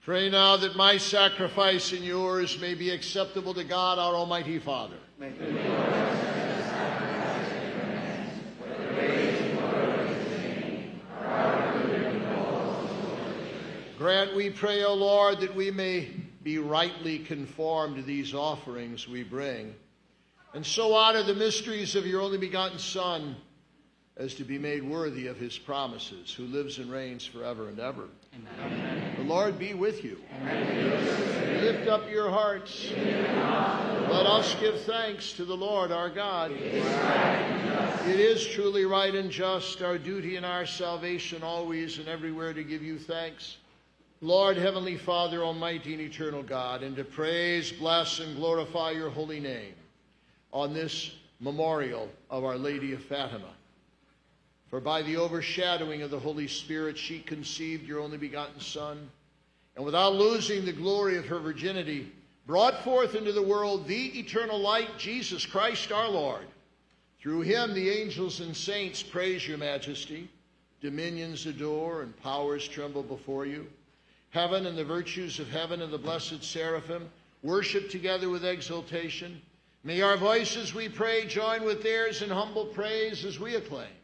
Pray now that my sacrifice and yours may be acceptable to God, our Almighty Father. May the Lord accept the sacrifice at your hands, for the praise and glory of his name, for our good and all of the Lord. Grant, we pray, O Lord, that we may be rightly conformed to these offerings we bring, and so honor the mysteries of your only begotten Son, as to be made worthy of his promises, who lives and reigns forever and ever. Amen. The Lord be with you. Amen. Lift up your hearts. Let us give thanks to the Lord our God. It is truly right and just, our duty and our salvation always and everywhere to give you thanks, Lord, Heavenly Father, Almighty and eternal God, and to praise, bless, and glorify your holy name on this memorial of Our Lady of Fatima. For by the overshadowing of the Holy Spirit, she conceived your only begotten Son, and without losing the glory of her virginity, brought forth into the world the eternal light, Jesus Christ our Lord. Through him the angels and saints praise your majesty, dominions adore, and powers tremble before you. Heaven and the virtues of heaven and the blessed seraphim worship together with exultation. May our voices, we pray, join with theirs in humble praise as we acclaim.